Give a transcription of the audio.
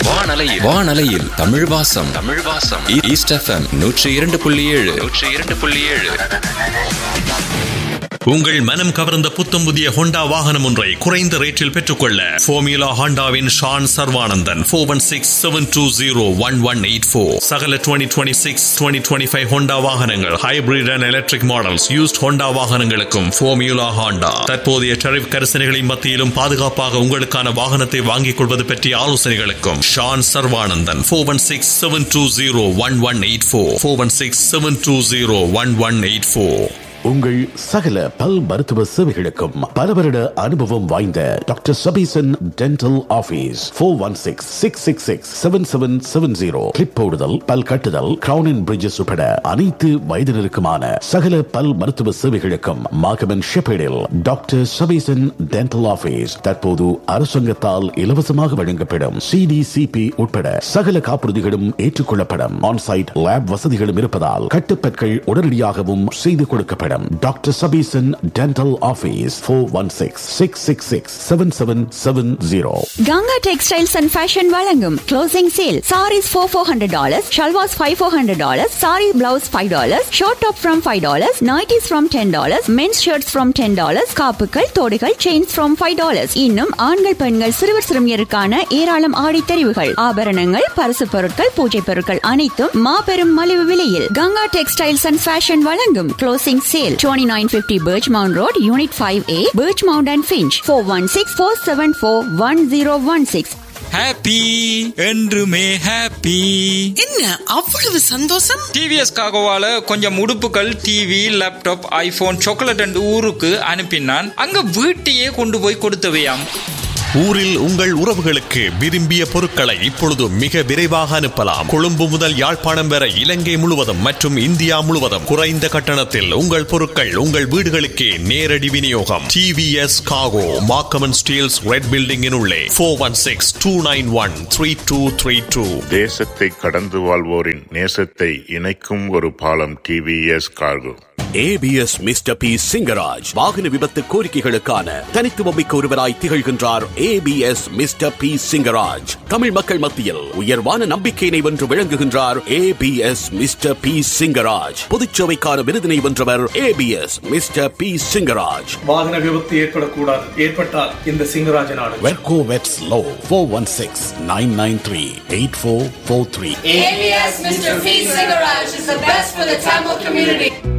வானலையில் தமிழ் வாசம் east FM 102.7 உங்கள் மனம் கவர்ந்த புத்தம் புதிய ஹோண்டா வாகனம் ஒன்றை குறைந்த ரேட்டில் பெற்றுக்கொள்ள ஃபார்முலா ஹோண்டாவின் ஷான் சர்வானந்தன் 4167201184 சகல 2026-2025 ஹோண்டா வாகனங்கள் hybrid and electric models used Honda வாகனங்களுக்கும் ஃபார்முலா ஹோண்டா தற்போதைய டரிஃப் கரிசனைகளின் மத்தியிலும் பாதுகாப்பாக உங்களுக்கான வாகனத்தை வாங்கிக் கொள்வது பற்றிய ஆலோசனைகளுக்கும் ஷான் சர்வானந்தன் 4167201184 4167201184. உங்கள் சகல பல் மருத்துவ சேவைகளுக்கும் பல வருட அனுபவம் வாய்ந்த doctor Sabesan dental office 416-666-7770 clip போடுதல், பல் கட்டுதல், கிரவுன் அண்ட் பிரிட்ஜஸ் உட்பட அனைத்து வயதினருக்குமான சகல பல் மருத்துவ சேவைகளுக்கும் மாகமன் ஷெப்பேடில் டாக்டர் சபீசன் டென்டல் ஆபீஸ் தற்போது அரசாங்கத்தால் இலவசமாக வழங்கப்படும் CDCP உட்பட சகல காப்புறுதிகளும் ஏற்றுக்கொள்ளப்படும். ஆன்சைட் லேப் வசதிகளும் இருப்பதால் கட்டுப்பற்கள் உடனடியாகவும் செய்து கொடுக்கப்படும். Doctor Sabesan dental office 416-666-7770. Ganga textiles and fashion வழங்கும் closing sale. Saris $400, shalwars $500, sorry blouse $5, short top from $5, nighties from $10, men's shirts from $10, காப்புகள், தோடுகள், chains from $5. இன்னும் ஆண்கள் பெண்கள் சிறுவர் சிறுமியருக்கான ஏராளம் ஆடை தெரிவுகள், ஆபரணங்கள், பரிசு பொருட்கள், பூஜை பொருட்கள் அனைத்தும் மாபெரும் மலிவு விலையில் கங்கா டெக்ஸ்டைல்ஸ் அண்ட் ஃபேஷன் வழங்கும் closing sale. 2950 Birchmount Road, Unit 5A, Birchmount and Finch. 416-474-1016. Happy என்றுமே ஹாப்பி. என்ன அவ்வளவு சந்தோஷம்? டிவிஎஸ் காகோவால கொஞ்சம் உடுப்புகள், TV, laptop, iPhone, chocolate and ஊருக்கு அனுப்பினான். அங்க வீட்டையே கொண்டு போய் கொடுத்தவையாம். ஊரில் உங்கள் உறவுகளுக்கு விரும்பிய பொருட்களை இப்பொழுது மிக விரைவாக அனுப்பலாம். கொழும்பு முதல் யாழ்ப்பாணம் வரை இலங்கை முழுவதும் மற்றும் இந்தியா முழுவதும் குறைந்த கட்டணத்தில் உங்கள் பொருட்கள் உங்கள் வீடுகளுக்கே நேரடி விநியோகம். டிவிஎஸ் காகோ, மாக்கமன் ஸ்டீல்ஸ், ரெட் பில்டிங்கின் உள்ளே 416-291-3232. தேசத்தை கடந்து வாழ்வோரின் நேசத்தை இணைக்கும் ஒரு பாலம் TVS cargo. ABS mister B Singaraj வாகன விபத்து கோரிக்கைகளுக்கான தனித்துவமிக்க ஒருவராய் திகழ்கின்றார். ABS mister B Singaraj Tamil மக்கள் மத்தியில் உயர்வான நம்பிக்கையினை வென்று விளங்குகின்றார். ABS மிஸ்டர் பி சிங்கராஜ் பொதுச்சேவைக்கான விருதினை வென்றவர். ABS mister B Singaraj. வாகன விபத்து ஏற்படக்கூடாது, ஏற்பட்டால் இந்த சிங்கராஜ் நாடு. வெர்கோ வெட்ஸ் low 416-993-8443. ABS Mr. P Singaraj is the best for the Tamil community.